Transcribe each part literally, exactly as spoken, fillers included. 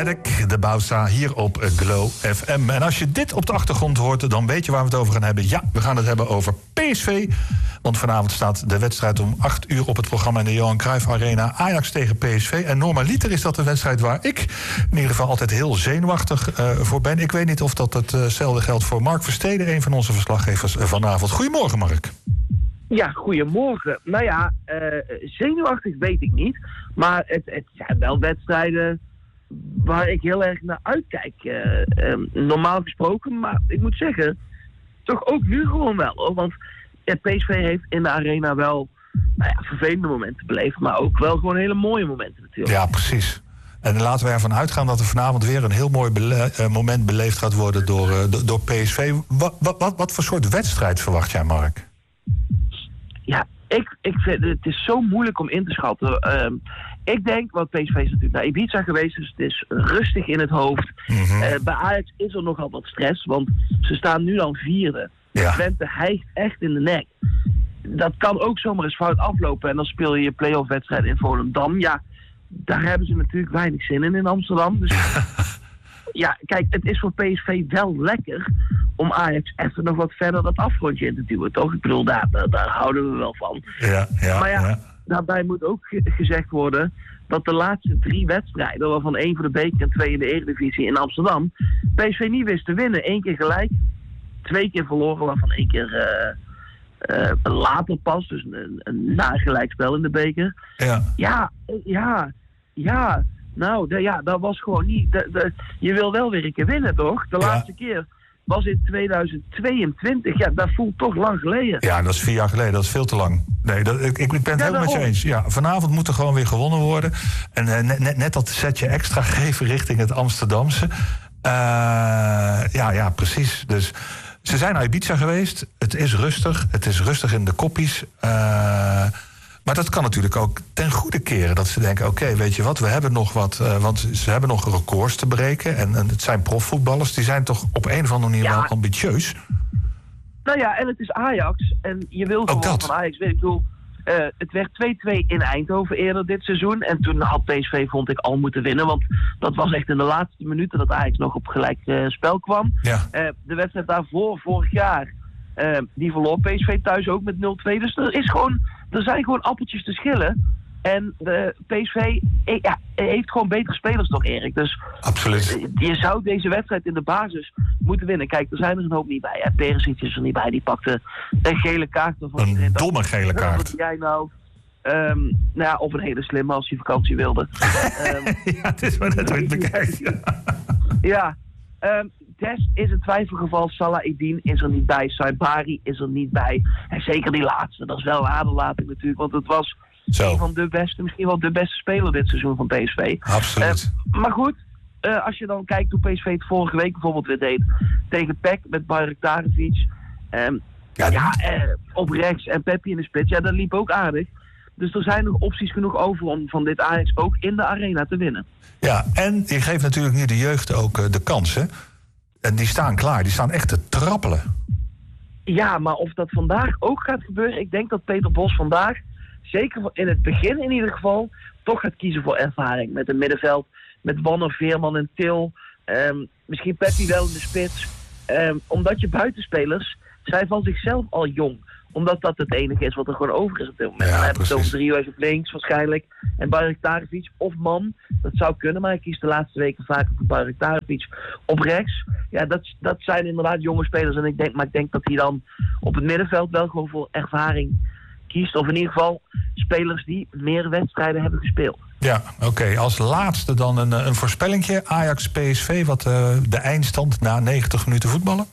Edek, de Bouwsa, hier op Glow F M. En als je dit op de achtergrond hoort, dan weet je waar we het over gaan hebben. Ja, we gaan het hebben over P S V. Want vanavond staat de wedstrijd om acht uur op het programma in de Johan Cruijff Arena. Ajax tegen P S V. En normaliter is dat een wedstrijd waar ik in ieder geval altijd heel zenuwachtig uh, voor ben. Ik weet niet of dat hetzelfde uh, geldt voor Mark Versteden, een van onze verslaggevers uh, vanavond. Goedemorgen, Mark. Ja, goedemorgen. Nou ja, uh, zenuwachtig weet ik niet. Maar het, het zijn wel wedstrijden waar ik heel erg naar uitkijk. Uh, um, normaal gesproken, maar ik moet zeggen, toch ook nu gewoon wel. Hoor. Want ja, P S V heeft in de arena wel nou ja, vervelende momenten beleefd, maar ook wel gewoon hele mooie momenten natuurlijk. Ja, precies. En laten we ervan uitgaan dat er vanavond weer een heel mooi bele- uh, moment beleefd gaat worden door, uh, do- door P S V. Wat, wat, wat, wat voor soort wedstrijd verwacht jij, Mark? Ja, ik, ik vind het is zo moeilijk om in te schatten. Um, ik denk, want P S V is natuurlijk naar Ibiza geweest, dus het is rustig in het hoofd. Mm-hmm. Uh, bij Ajax is er nogal wat stress, want ze staan nu dan vierde. Ja. Twente hijgt echt in de nek. Dat kan ook zomaar eens fout aflopen en dan speel je je play-off wedstrijd in Volendam. Ja, daar hebben ze natuurlijk weinig zin in in Amsterdam. Dus ja, kijk, het is voor P S V wel lekker om Ajax even nog wat verder dat afrondje in te duwen, toch? Ik bedoel, daar, daar, daar houden we wel van. Ja, ja, maar ja, ja, daarbij moet ook ge- gezegd worden dat de laatste drie wedstrijden, waarvan één voor de beker en twee in de Eredivisie in Amsterdam, P S V niet wist te winnen. Eén keer gelijk, twee keer verloren, waarvan één keer uh, uh, later pas, dus een, een nagelijkspel in de beker. Ja, ja, ja, ja. Nou, de, ja, dat was gewoon niet. De, de, je wil wel weer een keer winnen, toch? De ja. laatste keer was in tweeduizend tweeëntwintig. Ja, dat voelt toch lang geleden. Ja, dat is vier jaar geleden. Dat is veel te lang. Nee, dat, ik, ik ben het ja, helemaal met je eens. Ja, vanavond moet er gewoon weer gewonnen worden. En uh, net, net, net dat setje extra geven richting het Amsterdamse. Uh, ja, ja, precies. Dus ze zijn naar Ibiza geweest. Het is rustig. Het is rustig in de koppies. Uh, Maar dat kan natuurlijk ook ten goede keren. Dat ze denken, oké, okay, weet je wat, we hebben nog wat. Uh, want ze hebben nog records te breken. En, en het zijn profvoetballers. Die zijn toch op een of andere manier ja. wel ambitieus. Nou ja, en het is Ajax. En je wil gewoon dat. van Ajax. Ik bedoel, uh, het werd twee-twee in Eindhoven eerder dit seizoen. En toen had P S V, vond ik, al moeten winnen. Want dat was echt in de laatste minuten dat Ajax nog op gelijk uh, spel kwam. Ja. Uh, de wedstrijd daarvoor, vorig jaar, uh, die verloor P S V thuis ook met nul twee. Dus er is gewoon... Er zijn gewoon appeltjes te schillen. En de P S V ja, heeft gewoon betere spelers toch, Erik. Dus absoluut. Je zou deze wedstrijd in de basis moeten winnen. Kijk, er zijn er een hoop niet bij. Ja, Perisic is er niet bij. Die pakte een gele kaart. Een iedereen domme dacht, gele kaart. Wat jij nou? Um, nou ja, of een hele slimme als hij vakantie wilde. um, ja, het is maar net hoe je het bekijkt. ja. Um, Des is een twijfelgeval. Salah Eddin is er niet bij. Saibari is er niet bij. En zeker die laatste. Dat is wel een aderlating natuurlijk. Want het was Zo. een van de beste, misschien wel de beste speler dit seizoen van P S V. Absoluut. Uh, maar goed, uh, als je dan kijkt hoe P S V het vorige week bijvoorbeeld weer deed. Tegen P E C met Bajraktarevic. Um, ja, ja uh, op rechts en Peppi in de spits. Ja, dat liep ook aardig. Dus er zijn nog opties genoeg over om van dit Ajax ook in de arena te winnen. Ja, en je geeft natuurlijk nu de jeugd ook uh, de kans, hè? En die staan klaar, die staan echt te trappelen. Ja, maar of dat vandaag ook gaat gebeuren... Ik denk dat Peter Bos vandaag, zeker in het begin in ieder geval... toch gaat kiezen voor ervaring met een middenveld. Met Wanner, Veerman en Til. Um, misschien Peppi wel in de spits. Um, omdat je buitenspelers zijn van zichzelf al jong. Omdat dat het enige is wat er gewoon over is op dit moment. Ja, dan heb je het over Driehuis op links waarschijnlijk. En Bajraktarevic of Man. Dat zou kunnen, maar ik kies de laatste weken vaker voor Bajraktarevic op rechts. Ja, dat, dat zijn inderdaad jonge spelers. En ik denk, maar ik denk dat hij dan op het middenveld wel gewoon voor ervaring kiest. Of in ieder geval spelers die meer wedstrijden hebben gespeeld. Ja, oké. Okay. Als laatste dan een, een voorspellingje. Ajax P S V, wat uh, de eindstand na negentig minuten voetballen?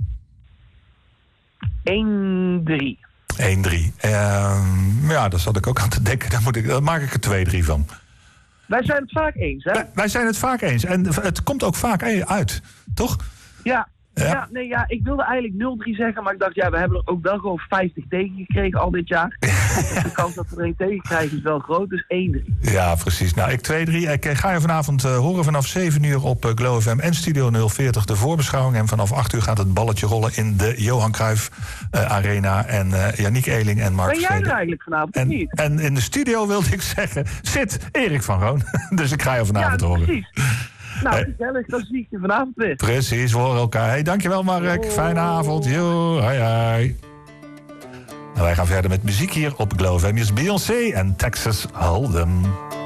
één drie. één drie. Uh, ja, daar zat ik ook aan te denken. Daar, moet ik, daar maak ik er twee drie van. Wij zijn het vaak eens, hè? Wij, wij zijn het vaak eens. En het komt ook vaak uit, toch? Ja. Ja. Ja, nee, ja, ik wilde eigenlijk nul drie zeggen, maar ik dacht, ja, we hebben er ook wel gewoon vijftig tegen gekregen al dit jaar. Dus de kans dat we er een tegen krijgen is wel groot, dus één drie. Ja, precies. Nou, ik twee drie. Ik ga je vanavond uh, horen vanaf zeven uur op uh, Glow F M en Studio nul veertig de voorbeschouwing. En vanaf acht uur gaat het balletje rollen in de Johan Cruijff uh, Arena. En uh, Yannick Eeling en Mark Ben jij er eigenlijk vanavond en, of niet? En in de studio wilde ik zeggen, zit Erik van Roon. Dus ik ga je vanavond ja, horen. Precies. Nou, gezellig. Dan zie ik je vanavond weer. Precies, we horen elkaar. Hey, dankjewel Mark. Oh. Fijne avond. Yo, hoi hoi. En wij gaan verder met muziek hier op Glow F M. Is Beyoncé en Texas Hold'em.